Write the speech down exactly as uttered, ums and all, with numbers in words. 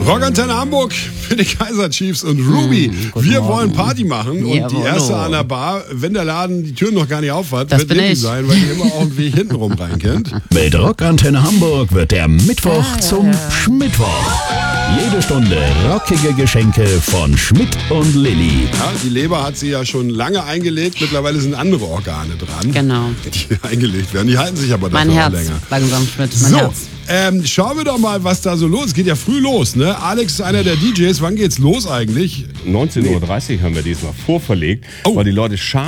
Rockantenne Hamburg für die Kaiser Chiefs und Ruby. Hm, Wir Morgen. wollen Party machen und Jawohl. die erste an der Bar, wenn der Laden die Türen noch gar nicht aufhat, Das wird bin Lilly ich. sein, weil die immer auch einen Weg hintenrum rein kennt. Mit Rockantenne Hamburg wird der Mittwoch zum Schmittwoch. Jede Stunde rockige Geschenke von Schmidt und Lilly. Ja, die Leber hat sie ja schon lange eingelegt, mittlerweile sind andere Organe dran, Genau. die eingelegt werden. Die halten sich aber dafür Mein auch Herz, länger. langsam Schmidt, mein So, Herz. ähm, schauen wir doch mal, was da so los ist. Geht ja früh los, ne? Alex ist einer der D Js. Wann geht's los eigentlich? neunzehn Uhr dreißig haben wir diesmal vorverlegt, Oh. weil die Leute schade